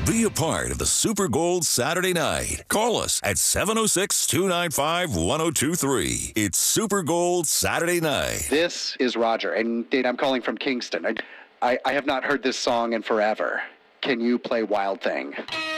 Be a part of the Super Gold Saturday night. Call us at 706-295-1023. It's Super Gold Saturday night. This is Roger, and Dane, I'm calling from Kingston. I have not heard this song in forever. Can you play Wild Thing?